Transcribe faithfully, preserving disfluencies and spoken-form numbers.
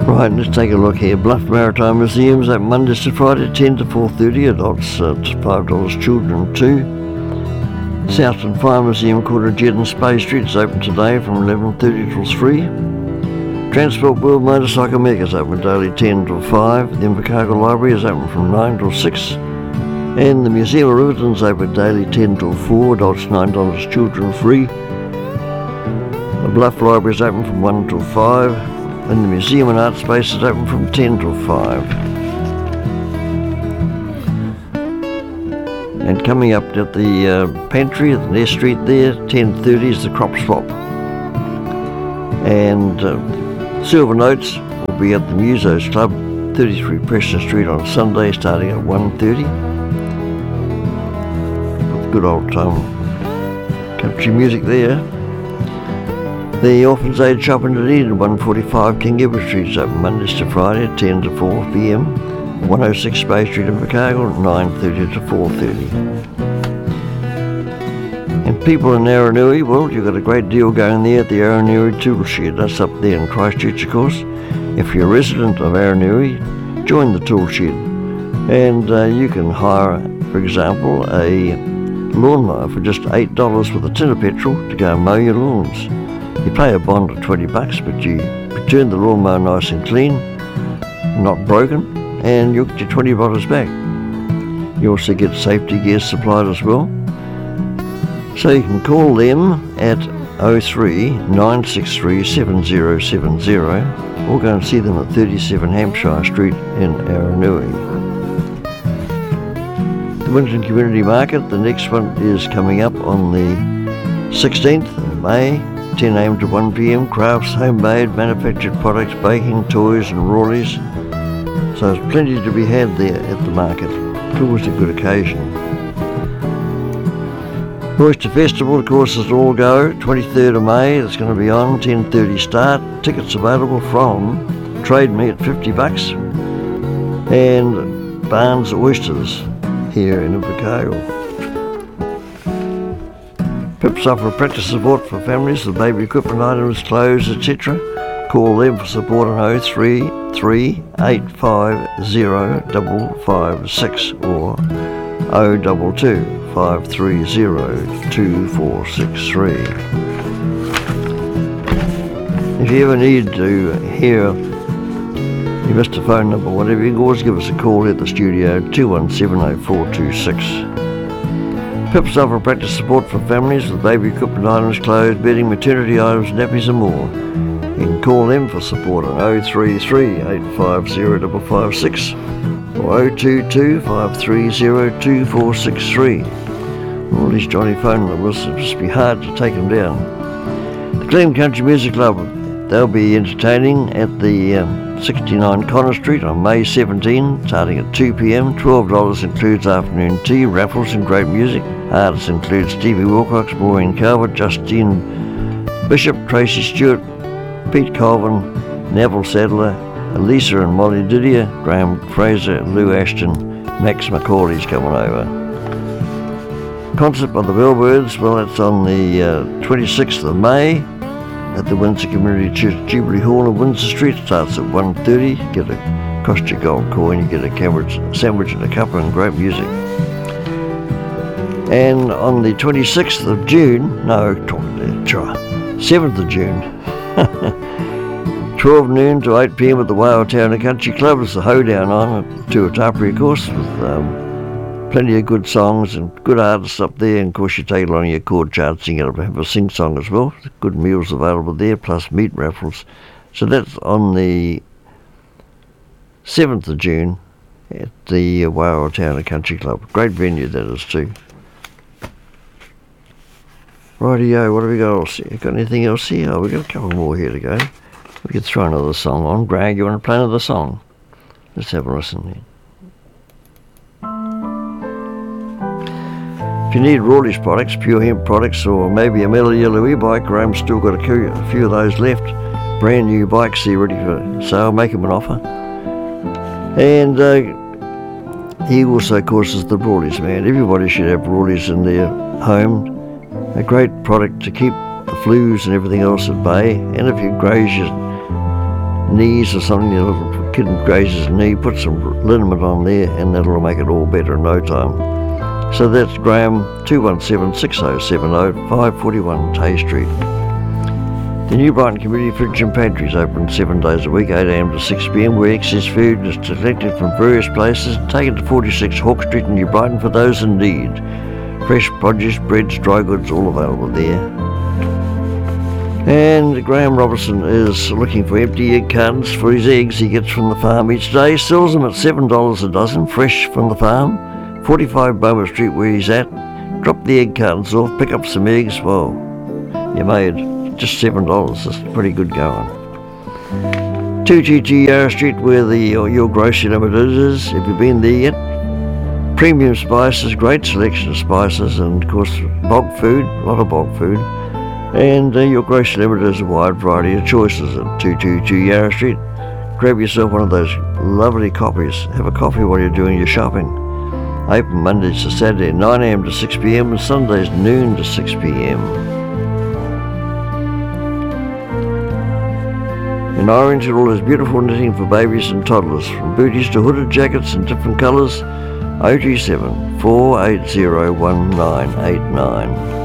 Right, let's take a look here. Bluff Maritime Museum's open Mondays to Friday, ten to four thirty. Adults uh, five dollars, children two. Southton Fire Museum, Quarter Jet and Spey Street is open today from eleven thirty till three. Transport World Motorcycle Mega is open daily ten till five. The Invercargill Library is open from nine till six. And the Museum of Riverton is open daily ten till four. Adults nine dollars, children free. The Bluff Library is open from one till five. And the Museum and Art Space is open from ten till five. And coming up at the uh, pantry at the Ness Street there, ten thirty is the Crop Swap. And uh, Silver Notes will be at the Musos Club, thirty-three Preston Street on Sunday starting at one thirty. With good old um, country music there. The Orphans Aid Shop in Dunedin, one forty-five King Edward Street is open Mondays to Friday, ten to four p m. one oh six Bay Street in Invercargill, nine thirty to four thirty. And people in Aranui, well, you've got a great deal going there at the Aranui Tool Shed. That's up there in Christchurch, of course. If you're a resident of Aranui, join the Tool Shed. And uh, you can hire, for example, a lawnmower for just eight dollars with a tin of petrol to go and mow your lawns. You pay a bond of twenty bucks, but you return the lawnmower nice and clean, not broken, and you'll get your twenty dollars back. You also get safety gear supplied as well. So you can call them at oh three nine six three seven oh seven oh or go and see them at thirty-seven Hampshire Street in Aranui. The Winton Community Market, the next one is coming up on the sixteenth of May, ten a m to one p m. Crafts, homemade, manufactured products, baking, toys and Rawleys. So there's plenty to be had there at the market. It's always a good occasion. Oyster Festival, of course, is all go. twenty-third of May, it's going to be on, ten thirty start. Tickets available from Trade Me at fifty bucks and Barnes Oysters here in Invercargill. Pips offer practice support for families with baby equipment items, clothes, et cetera. Call them for support on oh three three eight five oh five five six or oh two two five three oh two four six three. If you ever need to hear you missed a phone number, whatever, you can always give us a call at the studio, two one seven oh four two six. Pips offer practice support for families with baby equipment items, clothes, bedding, maternity items, nappies and more. You can call them for support on oh three three eight five oh five five six or oh two two five three oh two four six three. All these Johnny phone numbers, it'll just be hard to take them down. The Glen Country Music Club, they'll be entertaining at the um, sixty-nine Connor Street on May seventeenth, starting at two p m. twelve dollars includes afternoon tea, raffles and great music. Artists include Stevie Wilcox, Maureen Calvert, Justine Bishop, Tracy Stewart, Pete Colvin, Neville Sadler, Elisa and Molly Didier, Graham Fraser, Lou Ashton, Max Macaulay's coming over. Concert by the Bellbirds, well, that's on the uh, twenty-sixth of May at the Windsor Community Church Jubilee Hall of Windsor Street. Starts at one thirty. Get a cost your gold coin, you get a sandwich and a cuppa and great music. And on the twenty-sixth of June, no, try, seventh of June, twelve noon to eight p m at the Waiotana Country Club. It's the hoedown on at Tuatapere, of course, with um, plenty of good songs and good artists up there. And of course, you take along your chord charts and you have a sing song as well. Good meals available there, plus meat raffles. So that's on the seventh of June at the Waiotana Country Club. Great venue that is too. Rightio, what have we got else here? Got anything else here? Oh, we've got a couple more here to go. We could throw another song on. Greg, you want to play another song? Let's have a listen here. If you need Rawleys products, pure hemp products, or maybe a Metal Yellow e-bike, Graham's still got a few of those left. Brand new bikes here ready for sale. Make him an offer. And uh, he also courses the Rawleys, man. Everybody should have Rawleys in their home. A great product to keep the flus and everything else at bay. And if you graze your knees or something, your little kid grazes his knee, put some liniment on there and that'll make it all better in no time. So that's Graham, two one seven, six oh seven oh, five forty-one Tay Street. The New Brighton Community Fridge and Pantry is open seven days a week, eight a m to six p m, where excess food is collected from various places and taken to forty-six Hawke Street in New Brighton for those in need. Fresh produce, breads, dry goods, all available there. And Graham Robertson is looking for empty egg cartons for his eggs he gets from the farm each day. Sells them at seven dollars a dozen, fresh from the farm. forty-five Bowman Street where he's at. Drop the egg cartons off, pick up some eggs. Well, you made just seven dollars. That's pretty good going. two G G Yarra Street where the your, your grocery limited is. Have you been there yet? Premium spices, great selection of spices, and of course bog food, a lot of bog food. And uh, your grocery limited has a wide variety of choices at two G G Yarra Street. Grab yourself one of those lovely coffees. Have a coffee while you're doing your shopping. Open Mondays to Saturday, nine a m to six p m and Sundays noon to six p m In Orange, it all has beautiful knitting for babies and toddlers, from booties to hooded jackets in different colours. oh two seven, four eight zero, one nine eight nine.